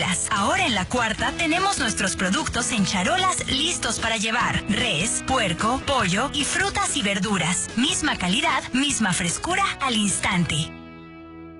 verduras. Ahora en La Cuarta tenemos nuestros productos en charolas listos para llevar. Res, puerco, pollo y frutas y verduras. Misma calidad, misma frescura al instante.